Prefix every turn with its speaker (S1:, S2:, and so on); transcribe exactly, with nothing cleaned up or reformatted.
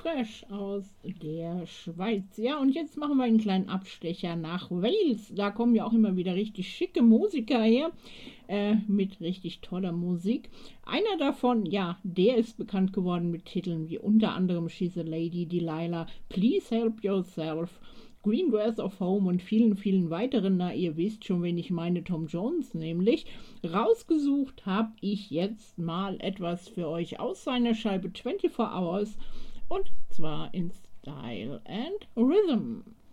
S1: Fresh aus der Schweiz. Ja, und jetzt machen wir einen kleinen Abstecher nach Wales. Da kommen ja auch immer wieder richtig schicke Musiker her, äh, mit richtig toller Musik. Einer davon, ja, der ist bekannt geworden mit Titeln wie unter anderem She's a Lady, Delilah, Please Help Yourself, Green Grass of Home und vielen, vielen weiteren. Na, ihr wisst schon, wen ich meine, Tom Jones nämlich. Rausgesucht habe ich jetzt mal etwas für euch aus seiner Scheibe vierundzwanzig Hours und zwar in Style and Rhythm.